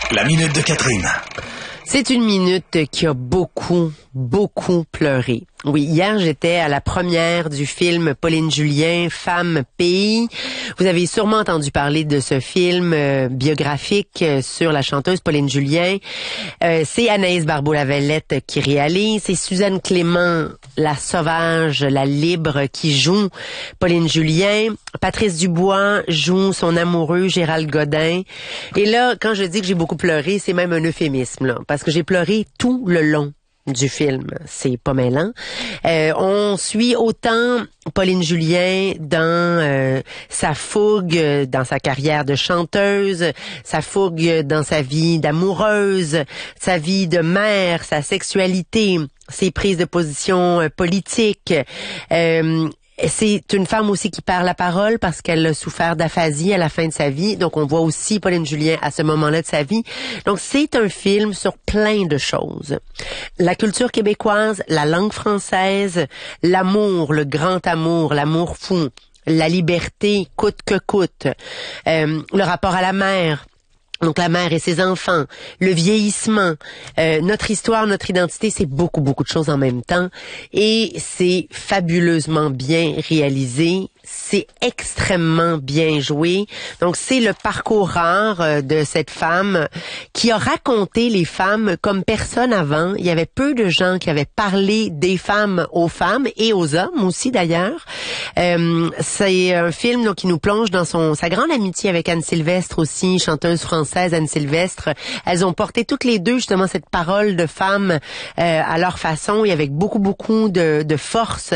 La minute de Catherine. C'est une minute qui a beaucoup pleuré. Oui, hier, j'étais à la première du film Pauline Julien, Femme Pays. Vous avez sûrement entendu parler de ce film biographique sur la chanteuse Pauline Julien. C'est Anaïs Barbeau-Lavalette qui réalise. C'est Suzanne Clément, la sauvage, la libre, qui joue Pauline Julien. Patrice Dubois joue son amoureux Gérald Godin. Et là, quand je dis que j'ai beaucoup pleuré, c'est même un euphémisme, là, parce que j'ai pleuré tout le long du film. C'est pas mêlant. On suit autant Pauline Julien dans sa fougue, dans sa carrière de chanteuse, sa fougue dans sa vie d'amoureuse, sa vie de mère, sa sexualité, ses prises de position politiques. C'est une femme aussi qui perd la parole parce qu'elle a souffert d'aphasie à la fin de sa vie. Donc, on voit aussi Pauline Julien à ce moment-là de sa vie. Donc, c'est un film sur plein de choses. La culture québécoise, la langue française, l'amour, le grand amour, l'amour fou, la liberté coûte que coûte, le rapport à la mère. Donc la mère et ses enfants, le vieillissement, notre histoire, notre identité, c'est beaucoup de choses en même temps. Et c'est fabuleusement bien réalisé. C'est extrêmement bien joué. Donc, c'est le parcours rare de cette femme qui a raconté les femmes comme personne avant. Il y avait peu de gens qui avaient parlé des femmes aux femmes et aux hommes aussi, d'ailleurs. C'est un film donc, qui nous plonge dans sa grande amitié avec Anne Sylvestre aussi, chanteuse française Anne Sylvestre. Elles ont porté toutes les deux justement cette parole de femme à leur façon et avec beaucoup de force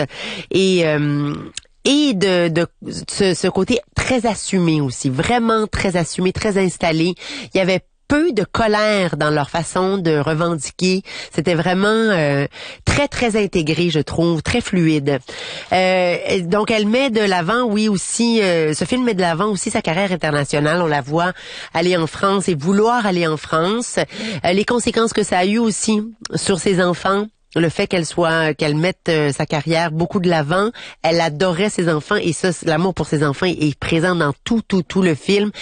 et de ce côté très assumé aussi, vraiment très assumé, très installé. Il y avait peu de colère dans leur façon de revendiquer. C'était vraiment très intégré, je trouve, très fluide. Donc, elle met de l'avant, oui, aussi, ce film met de l'avant aussi sa carrière internationale. On la voit aller en France et vouloir aller en France. Les conséquences que ça a eu aussi sur ses enfants. Le fait qu'elle mette sa carrière beaucoup de l'avant, elle adorait ses enfants et ça, l'amour pour ses enfants est présent dans tout le film.